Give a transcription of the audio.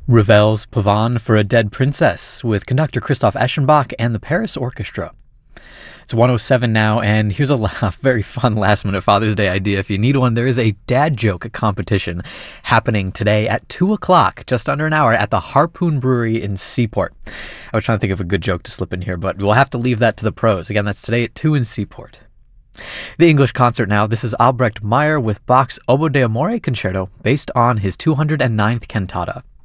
Ravel's Pavane for a Dead Princess with conductor Christoph Eschenbach and the Paris Orchestra. It's 1:07 now, and here's a very fun last-minute Father's Day idea. If you need one, there is a dad joke competition happening today at 2 o'clock, just under an hour, at the Harpoon Brewery in Seaport. I was trying to think of a good joke to slip in here, but we'll have to leave that to the pros. Again, that's today at 2 in Seaport. The English concert now. This is Albrecht Meyer with Bach's Oboe d'Amore Concerto, based on his 209th cantata.